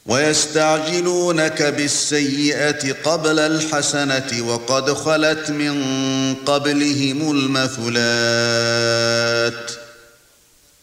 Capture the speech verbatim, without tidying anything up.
ويستعجلونك بالسيئة قبل الحسنة وقد خلت من قبلهم المثلات